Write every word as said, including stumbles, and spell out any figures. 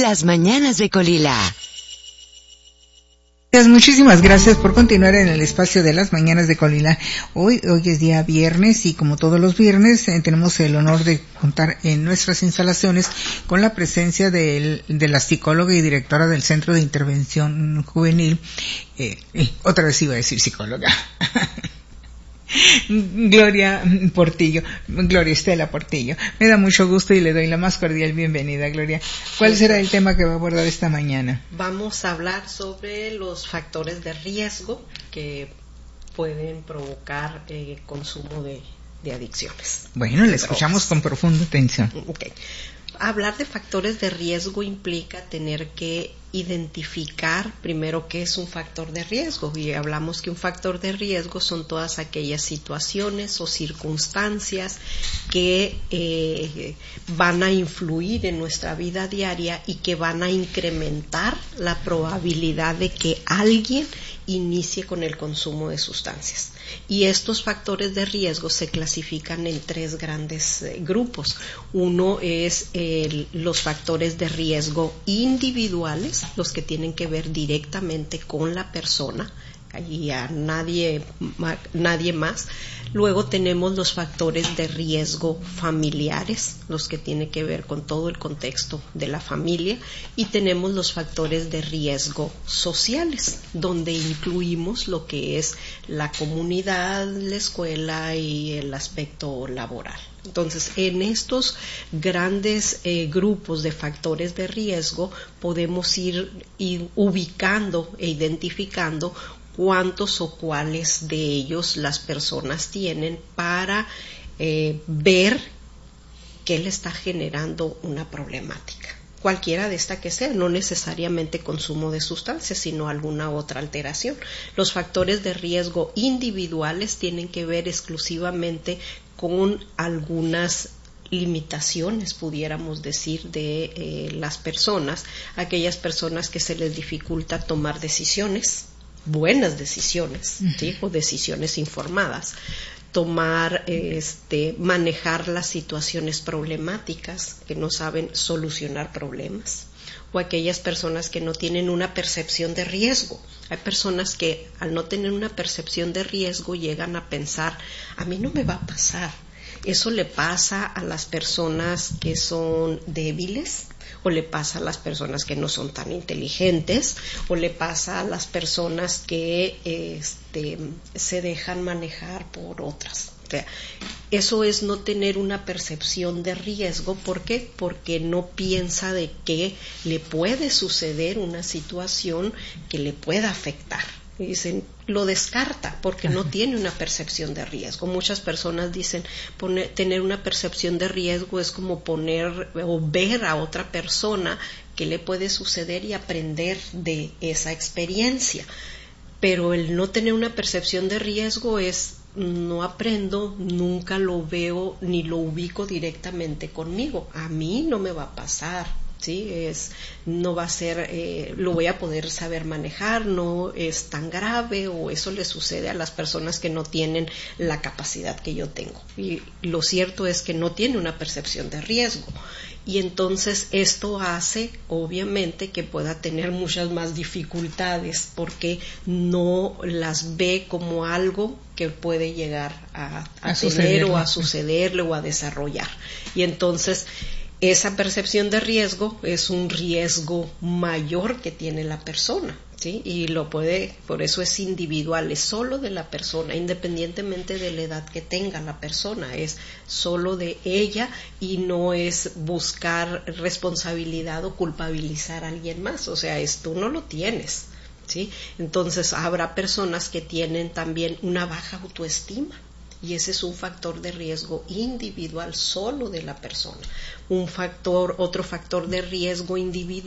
Las mañanas de Colila. Muchísimas gracias por continuar en el espacio de las mañanas de Colila. Hoy, hoy es día viernes y como todos los viernes eh, tenemos el honor de contar en nuestras instalaciones con la presencia de, de la psicóloga y directora del Centro de Intervención Juvenil. Eh, eh, otra vez iba a decir psicóloga. Gloria Portillo, Gloria Estela Portillo. Me da mucho gusto y le doy la más cordial bienvenida, Gloria. ¿Cuál será el tema que va a abordar esta mañana? Vamos a hablar sobre los factores de riesgo que pueden provocar eh, consumo de, de adicciones. Bueno, le escuchamos con profunda atención. Okay. Hablar de factores de riesgo implica tener que identificar primero qué es un factor de riesgo, y hablamos que un factor de riesgo son todas aquellas situaciones o circunstancias que eh, van a influir en nuestra vida diaria y que van a incrementar la probabilidad de que alguien inicie con el consumo de sustancias. Y estos factores de riesgo se clasifican en tres grandes eh, grupos. Uno es el, los factores de riesgo individuales, los que tienen que ver directamente con la persona y a nadie, nadie más. Luego tenemos los factores de riesgo familiares, los que tienen que ver con todo el contexto de la familia, y tenemos los factores de riesgo sociales, donde incluimos lo que es la comunidad, la escuela y el aspecto laboral. Entonces, en estos grandes eh, grupos de factores de riesgo podemos ir, ir ubicando e identificando cuántos o cuáles de ellos las personas tienen para eh, ver qué le está generando una problemática. Cualquiera de esta que sea, no necesariamente consumo de sustancias, sino alguna otra alteración. Los factores de riesgo individuales tienen que ver exclusivamente con algunas limitaciones, pudiéramos decir, de eh, las personas, aquellas personas que se les dificulta tomar decisiones, buenas decisiones, ¿sí? O decisiones informadas, tomar, este, manejar las situaciones problemáticas, que no saben solucionar problemas, o aquellas personas que no tienen una percepción de riesgo. Hay personas que al no tener una percepción de riesgo llegan a pensar, a mí no me va a pasar. Eso le pasa a las personas que son débiles, o le pasa a las personas que no son tan inteligentes, o le pasa a las personas que este, se dejan manejar por otras. O sea, eso es no tener una percepción de riesgo. ¿Por qué? Porque no piensa de que le puede suceder una situación que le pueda afectar. Y dicen, lo descarta porque no tiene una percepción de riesgo. Muchas personas dicen, poner, tener una percepción de riesgo es como poner o ver a otra persona que le puede suceder y aprender de esa experiencia. Pero el no tener una percepción de riesgo es, no aprendo, nunca lo veo ni lo ubico directamente conmigo. A mí no me va a pasar. Sí, es, no va a ser, eh, lo voy a poder saber manejar, no es tan grave, o eso le sucede a las personas que no tienen la capacidad que yo tengo. Y lo cierto es que no tiene una percepción de riesgo. Y entonces esto hace, obviamente, que pueda tener muchas más dificultades porque no las ve como algo que puede llegar a, a, a tener o a sucederle o a desarrollar. Y entonces esa percepción de riesgo es un riesgo mayor que tiene la persona, ¿sí? Y lo puede, por eso es individual, es solo de la persona, independientemente de la edad que tenga la persona, es solo de ella y no es buscar responsabilidad o culpabilizar a alguien más, o sea, es tú no lo tienes, ¿sí? Entonces habrá personas que tienen también una baja autoestima. Y ese es un factor de riesgo individual solo de la persona. Un factor, otro factor de riesgo individual